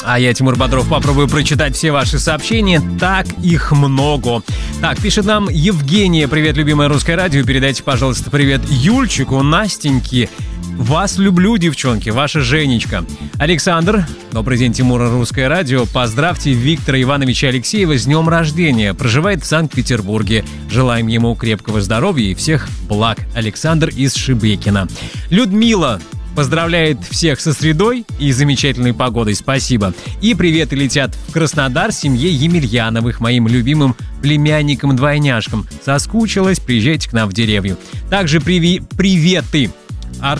А я, Тимур Бодров, попробую прочитать все ваши сообщения. Так их много. Так, пишет нам Евгения. Привет, любимое русское радио. Передайте, пожалуйста, привет Юльчику, Настеньке. Вас люблю, девчонки, ваша Женечка. Александр. Добрый день, Тимур, русское радио. Поздравьте Виктора Ивановича Алексеева с днем рождения. Проживает в Санкт-Петербурге. Желаем ему крепкого здоровья и всех благ. Александр из Шебекина. Людмила поздравляет всех со средой и замечательной погодой, спасибо. И приветы летят в Краснодар семье Емельяновых, моим любимым племянникам-двойняшкам. Соскучилась, приезжайте к нам в деревню. Также приветы